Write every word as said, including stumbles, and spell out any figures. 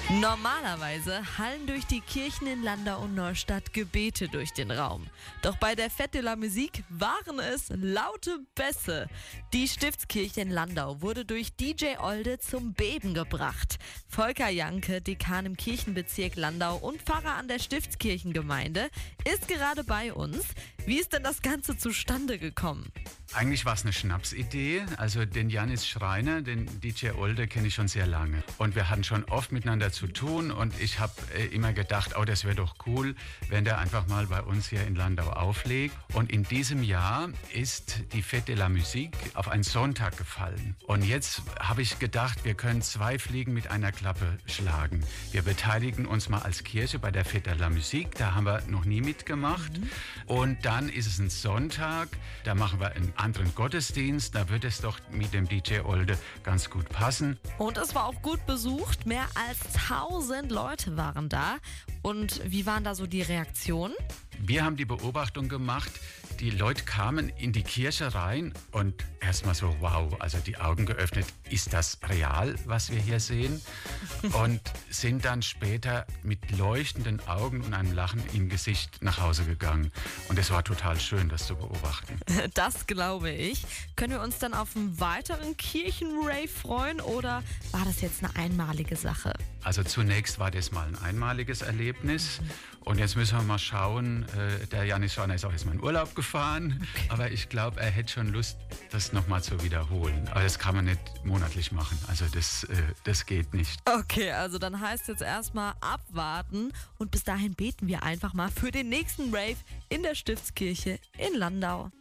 Normalerweise hallen durch die Kirchen in Landau und Neustadt Gebete durch den Raum. Doch bei der Fête de la Musique waren es laute Bässe. Die Stiftskirche in Landau wurde durch D J Olde zum Beben gebracht. Volker Janke, Dekan im Kirchenbezirk Landau und Pfarrer an der Stiftskirchengemeinde, ist gerade bei uns. Wie ist denn das Ganze zustande gekommen? Eigentlich war es eine Schnapsidee. Also den Janis Schreiner, den D J Olde, kenne ich schon sehr lange. Und wir hatten schon oft miteinander zu tun. Und ich habe äh, immer gedacht, oh, das wäre doch cool, wenn der einfach mal bei uns hier in Landau auflegt. Und in diesem Jahr ist die Fête de la Musique auf einen Sonntag gefallen. Und jetzt habe ich gedacht, wir können zwei Fliegen mit einer Klappe schlagen. Wir beteiligen uns mal als Kirche bei der Fête de la Musique. Da haben wir noch nie mitgemacht. Mhm. Und dann ist es ein Sonntag. Da machen wir einen anderen Gottesdienst, da wird es doch mit dem D J Olde ganz gut passen. Und es war auch gut besucht, mehr als tausend Leute waren da. Und wie waren da so die Reaktionen? Wir haben die Beobachtung gemacht, die Leute kamen in die Kirche rein und erstmal so, wow, also die Augen geöffnet, ist das real, was wir hier sehen? Und sind dann später mit leuchtenden Augen und einem Lachen im Gesicht nach Hause gegangen. Und es war total schön, das zu beobachten. Das glaube ich. Können wir uns dann auf einen weiteren Kirchenrave freuen oder war das jetzt eine einmalige Sache? Also zunächst war das mal ein einmaliges Erlebnis. Und jetzt müssen wir mal schauen, äh, der Janis Schreiner ist auch jetzt mal in Urlaub gefahren, okay. Aber ich glaube, er hätte schon Lust, das nochmal zu wiederholen. Aber das kann man nicht monatlich machen, also das, äh, das geht nicht. Okay, also dann heißt jetzt erstmal abwarten und bis dahin beten wir einfach mal für den nächsten Rave in der Stiftskirche in Landau.